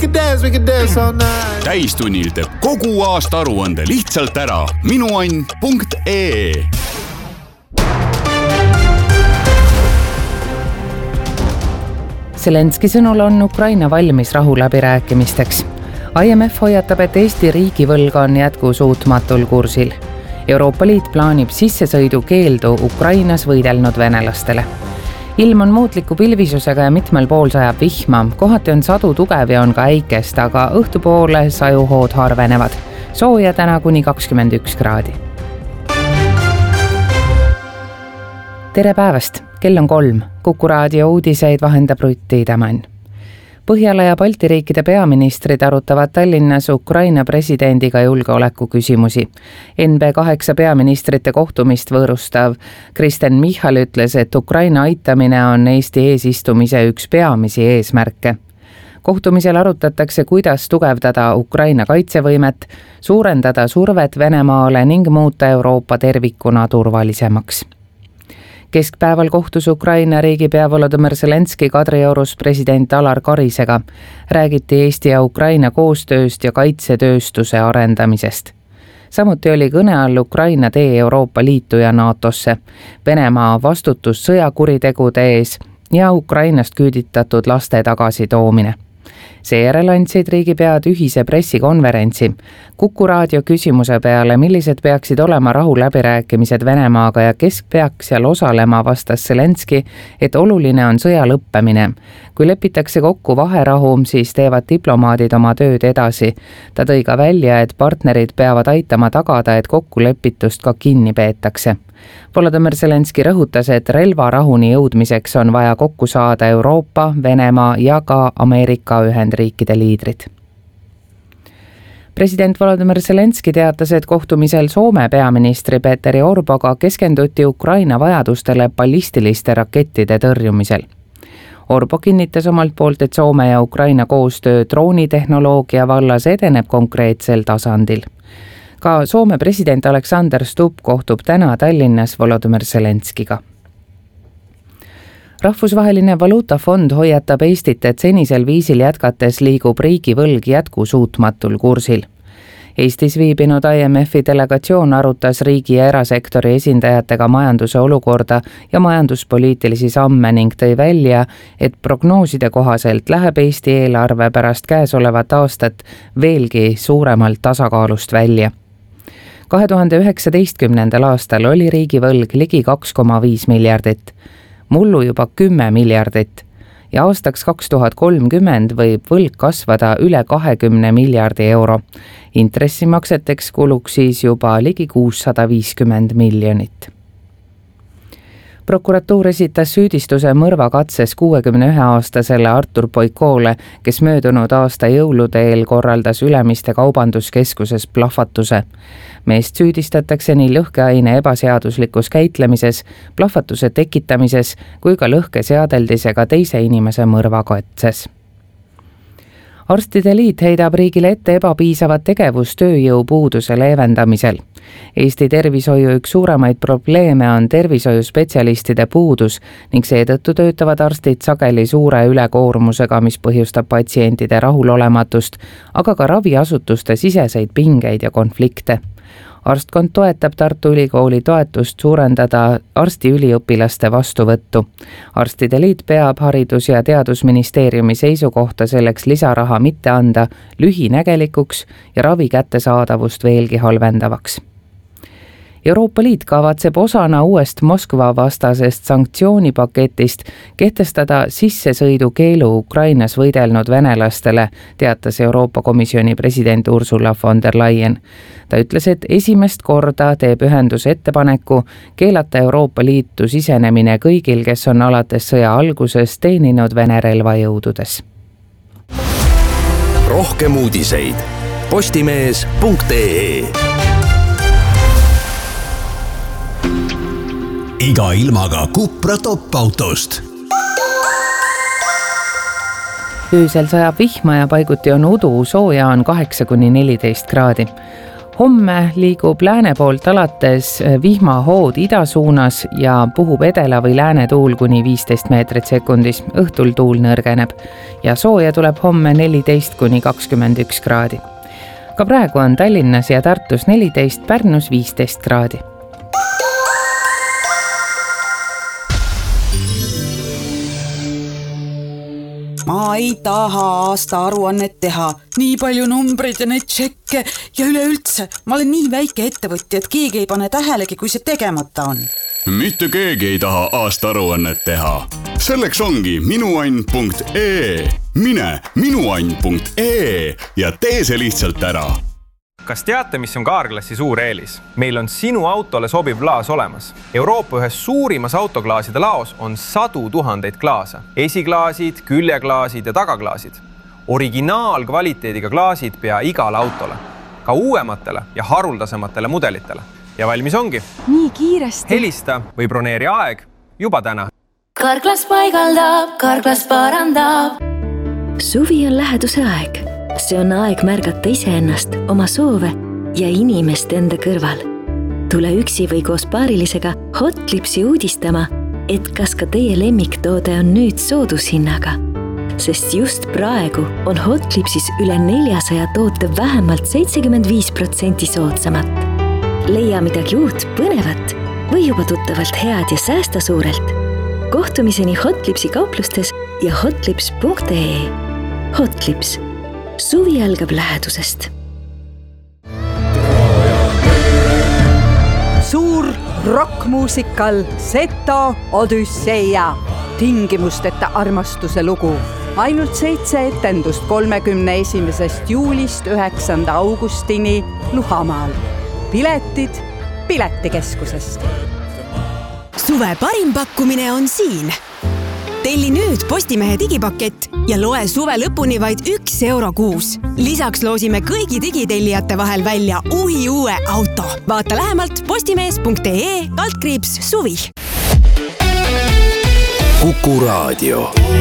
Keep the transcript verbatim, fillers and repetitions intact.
could dance, we could dance all night. Täistunnil teeb kogu aasta aruande lihtsalt ära minuann punkt ee. Zelenski sõnul on Ukraina valmis rahuläbirääkimisteks. I M F hoiatab, et Eesti riigivõlg on jätkusuutmatul kursil. Euroopa Liit plaanib sissesõidu keeldu Ukrainas võidelnud venelastele. Ilm on muutliku pilvisusega ja mitmel pool sajab vihma. Kohati on sadu tugev ja on ka äikest, aga õhtupoole sajuhood harvenevad. Sooja täna kuni kakskümmend üks kraadi. Tere päevast! Kell on kolm. Kuku raadio uudiseid vahendab Rutti Idamann. Põhjala ja Balti riikide peaministrid arutavad Tallinnas Ukraina presidendiga julgeoleku küsimusi. N B kaheksa peaministrite kohtumist võõrustav Kristen Michal ütles, et Ukraina aitamine on Eesti eesistumise üks peamisi eesmärke. Kohtumisel arutatakse, kuidas tugevdada Ukraina kaitsevõimet, suurendada survet Venemaale ning muuta Euroopa tervikuna turvalisemaks. Keskpäeval kohtus Ukraina riigipea Volodõmõr Zelenski Kadriorus president Alar Karisega. Räägiti Eesti ja Ukraina koostööst ja kaitsetööstuse arendamisest. Samuti oli kõne all Ukraina tee Euroopa Liitu ja NATOsse, Venemaa vastutus sõjakuritegude ees ja Ukrainast küüditatud laste tagasitoomine. Seejärel andsid riigipead ühise pressikonverentsi. Kuku raadio küsimuse peale, millised peaksid olema rahuläbirääkimised Venemaaga ja kes peaks seal osalema, vastas Zelenski, et oluline on sõja lõppemine. Kui lepitakse kokku vaherahu, siis teevad diplomaadid oma tööd edasi. Ta tõi ka välja, et partnerid peavad aitama tagada, et kokkulepitust ka kinni peetakse. Volodõmõr Zelenski rõhutas, et relvarahuni jõudmiseks on vaja kokku saada Euroopa, Venemaa ja ka Ameerika Ühendriikide liidrid. President Volodõmõr Zelenski teatas, et kohtumisel Soome peaministri Petteri Orpoga keskenduti Ukraina vajadustele ballistiliste rakettide tõrjumisel. Orpo kinnitas omalt poolt, et Soome ja Ukraina koostöö droonitehnoloogia vallas edeneb konkreetsel tasandil. Ka Soome president Alexander Stubb kohtub täna Tallinnas Volodõmõr Zelenskiga. Rahvusvaheline valuutafond hoiatab Eestit, et senisel viisil jätkates liigub riigivõlg jätkusuutmatul kursil. Eestis viibinud I M F-i delegatsioon arutas riigi ja erasektori esindajatega majanduse olukorda ja majanduspoliitilisi samme ning tõi välja, et prognooside kohaselt läheb Eesti eelarve pärast käesolevat aastat veelgi suuremalt tasakaalust välja. kahe tuhande üheksateistkümnendal aastal oli riigivõlg ligi kaks koma viis miljardit, mullu juba kümme miljardit ja aastaks kaks tuhat kolmkümmend võib võlg kasvada üle kahekümne miljardi euro. Intressimakseteks kuluks siis juba ligi kuussada viiskümmend miljonit. Prokuratuur esitas süüdistuse mõrvakatses kuuekümne ühe aastasele Artur Boikoole, kes möödunud aasta jõulude eel korraldas Ülemiste kaubanduskeskuses plahvatuse. Meest süüdistatakse nii lõhkeaine ebaseaduslikus käitlemises, plahvatuse tekitamises kui ka lõhkeseadeldisega teise inimese mõrvakatses. Arstide liit heidab riigile ette ebapiisavat tegevust tööjõupuuduse leevendamisel. Eesti tervishoiu üks suuremaid probleeme on tervishoiuspetsialistide puudus ning seetõttu töötavad arstid sageli suure ülekoormusega, mis põhjustab patsientide rahulolematust, aga ka raviasutuste siseseid pingeid ja konflikte. Arstkond toetab Tartu Ülikooli toetust suurendada arstiüliõpilaste vastuvõttu. Arstide liit peab Haridus- ja Teadusministeeriumi seisukohta selleks lisaraha mitte anda lühinägelikuks ja ravi kättesaadavust veelgi halvendavaks. Euroopa Liit kavatseb osana uuest Moskva vastasest sanktsioonipaketist kehtestada sissesõidukeelu Ukrainas võidelnud venelastele, teatas Euroopa Komisjoni president Ursula von der Leyen. Ta ütles, et esimest korda teeb ühendus ettepaneku keelata Euroopa Liitu sisenemine kõigil, kes on alates sõja alguses teeninud Vene relvajõududes. Rohkem uudiseid postimees punkt ee. Iga ilmaga Cupra top-autost. Öösel sajab vihma ja paiguti on udu, sooja on kaheksa kuni neliteist kraadi. homme liigub lääne poolt alates vihmahood ida suunas ja puhub edela või lääne tuul kuni viisteist meetrit sekundis. Õhtul tuul nõrgeneb ja sooja tuleb homme neliteist kuni kakskümmend üks kraadi. Ka praegu on Tallinnas ja Tartus neliteist, Pärnus viisteist kraadi. Ma ei taha aasta aruannet teha. Nii palju numbreid ja neid tšekke ja üleüldse. Ma olen nii väike ettevõtja, et keegi ei pane tähelegi, kui see tegemata on. Mitte keegi ei taha aasta aruannet teha. Selleks ongi minuann punkt ee. Mine minuann punkt ee ja tee see lihtsalt ära. Kas teate, mis on Carglassi suur eelis? Meil on sinu autole sobiv klaas olemas. Euroopa ühes suurimas autoklaaside laos on sadu tuhandeid klaasa. Esiklaasid, küljeklaasid ja tagaklaasid. Originaalkvaliteediga klaasid pea igale autole. Ka uuematele ja haruldasematele mudelitele. Ja valmis ongi. Nii kiiresti. Helista või broneeri aeg juba täna. Carglass paigaldab, Carglass parandab. Suvi on läheduse aeg. See on aeg märgata iseennast, oma soove ja inimest enda kõrval. Tule üksi või koos paarilisega Hotlipsi uudistama, et kas ka teie lemmiktoode on nüüd soodushinnaga. Sest just praegu on Hotlipsis üle neljasaja toote vähemalt seitsekümmend viis protsenti soodsamat. Leia midagi uut, põnevat või juba tuttavalt head ja säästa suurelt. Kohtumiseni Hotlipsi kauplustes ja hotlips punkt ee. Hotlips. Suvi algab lähedusest. Suur rockmuusikal Seto Odüsseia. Tingimusteta armastuse lugu. Ainult seitse etendust kolmekümne esimesest juulist üheksanda augustini Luhamaal. Piletid Piletikeskusest. Suve parim pakkumine on siin. Telli nüüd Postimehe digipakett ja loe suve lõpuni vaid üks euro kuus. Lisaks loosime kõigi digitellijate vahel välja uhi uue auto. Vaata lähemalt postimees punkt ee kaldkriips suvi. Kuku Raadio.